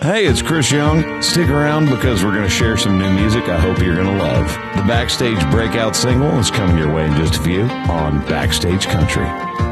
Hey, it's Chris Young. Stick around because we're going to share some new music I hope you're going to love. The Backstage breakout single is coming your way in just a few on Backstage Country.